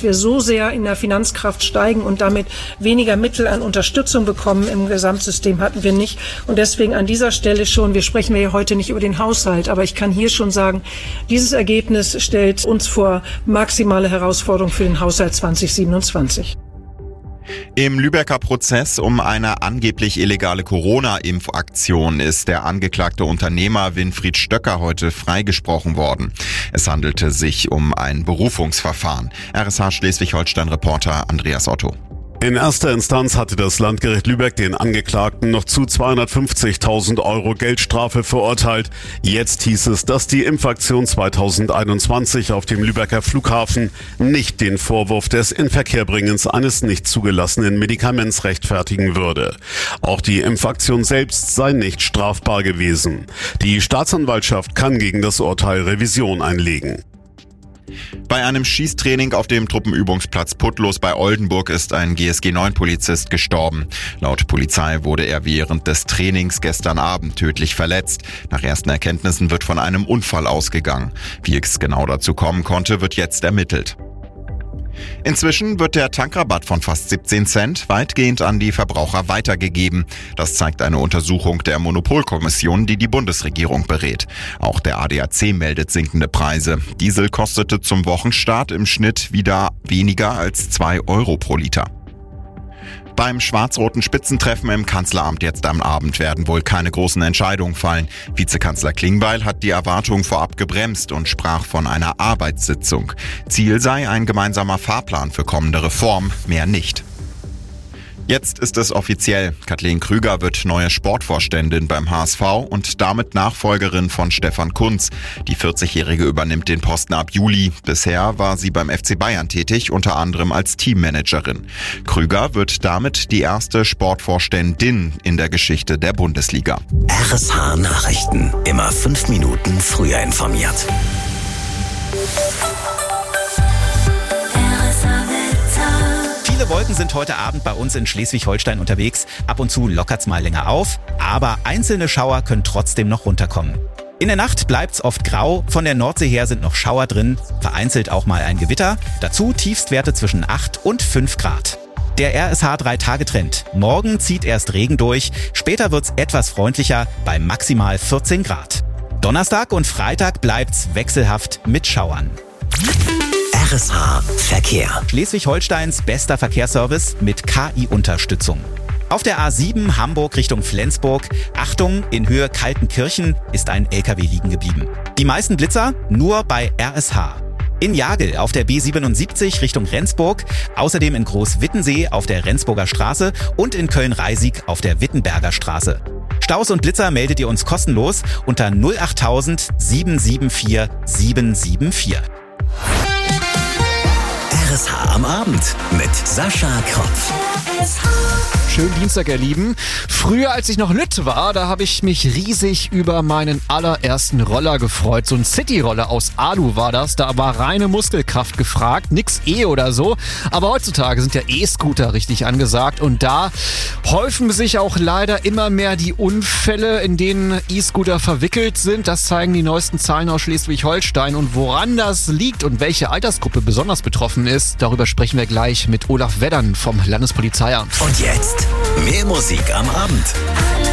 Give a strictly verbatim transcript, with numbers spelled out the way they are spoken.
wir so sehr in der Finanzkraft steigen und damit weniger Mittel an Unterstützung bekommen im Gesamtsystem, hatten wir nicht. Und deswegen an dieser Stelle schon, wir sprechen ja heute nicht über den Haushalt, aber ich kann hier schon sagen, dieses Ergebnis stellt uns vor maximale Herausforderungen für den Haushalt zwanzig siebenundzwanzig. Im Lübecker Prozess um eine angeblich illegale Corona-Impfaktion ist der angeklagte Unternehmer Winfried Stöcker heute freigesprochen worden. Es handelte sich um ein Berufungsverfahren. R S H Schleswig-Holstein-Reporter Andreas Otto. In erster Instanz hatte das Landgericht Lübeck den Angeklagten noch zu zweihundertfünfzigtausend Euro Geldstrafe verurteilt. Jetzt hieß es, dass die Impfaktion zweitausendeinundzwanzig auf dem Lübecker Flughafen nicht den Vorwurf des Inverkehrbringens eines nicht zugelassenen Medikaments rechtfertigen würde. Auch die Impfaktion selbst sei nicht strafbar gewesen. Die Staatsanwaltschaft kann gegen das Urteil Revision einlegen. Bei einem Schießtraining auf dem Truppenübungsplatz Putlos bei Oldenburg ist ein G S G neun Polizist gestorben. Laut Polizei wurde er während des Trainings gestern Abend tödlich verletzt. Nach ersten Erkenntnissen wird von einem Unfall ausgegangen. Wie es genau dazu kommen konnte, wird jetzt ermittelt. Inzwischen wird der Tankrabatt von fast siebzehn Cent weitgehend an die Verbraucher weitergegeben. Das zeigt eine Untersuchung der Monopolkommission, die die Bundesregierung berät. Auch der A D A C meldet sinkende Preise. Diesel kostete zum Wochenstart im Schnitt wieder weniger als zwei Euro pro Liter. Beim schwarz-roten Spitzentreffen im Kanzleramt jetzt am Abend werden wohl keine großen Entscheidungen fallen. Vizekanzler Klingbeil hat die Erwartungen vorab gebremst und sprach von einer Arbeitssitzung. Ziel sei ein gemeinsamer Fahrplan für kommende Reformen, mehr nicht. Jetzt ist es offiziell. Kathleen Krüger wird neue Sportvorständin beim H S V und damit Nachfolgerin von Stefan Kuntz. Die vierzigjährige übernimmt den Posten ab Juli. Bisher war sie beim F C Bayern tätig, unter anderem als Teammanagerin. Krüger wird damit die erste Sportvorständin in der Geschichte der Bundesliga. R S H Nachrichten. Immer fünf Minuten früher informiert. Viele Wolken sind heute Abend bei uns in Schleswig-Holstein unterwegs. Ab und zu lockert's mal länger auf, aber einzelne Schauer können trotzdem noch runterkommen. In der Nacht bleibt's oft grau, von der Nordsee her sind noch Schauer drin, vereinzelt auch mal ein Gewitter. Dazu Tiefstwerte zwischen acht und fünf Grad. Der R S H drei Tage Trend. Morgen zieht erst Regen durch, später wird's etwas freundlicher bei maximal vierzehn Grad. Donnerstag und Freitag bleibt's wechselhaft mit Schauern. R S H Verkehr. Schleswig-Holsteins bester Verkehrsservice mit K I-Unterstützung. Auf der A sieben Hamburg Richtung Flensburg, Achtung, in Höhe Kaltenkirchen ist ein L K W liegen geblieben. Die meisten Blitzer nur bei R S H. In Jagel auf der B siebenundsiebzig Richtung Rendsburg, außerdem in Großwittensee auf der Rendsburger Straße und in Köln-Reisig auf der Wittenberger Straße. Staus und Blitzer meldet ihr uns kostenlos unter null achttausend sieben sieben vier sieben sieben vier. R S H am Abend mit Sascha Kropf. Schönen Dienstag, ihr Lieben. Früher, als ich noch Lütt war, da habe ich mich riesig über meinen allerersten Roller gefreut. So ein City-Roller aus Alu war das. Da war reine Muskelkraft gefragt, nix E oder so. Aber heutzutage sind ja E-Scooter richtig angesagt. Und da häufen sich auch leider immer mehr die Unfälle, in denen E-Scooter verwickelt sind. Das zeigen die neuesten Zahlen aus Schleswig-Holstein. Und woran das liegt und welche Altersgruppe besonders betroffen ist, darüber sprechen wir gleich mit Olaf Weddern vom Landespolizeiamt. Und jetzt mehr Musik am Abend.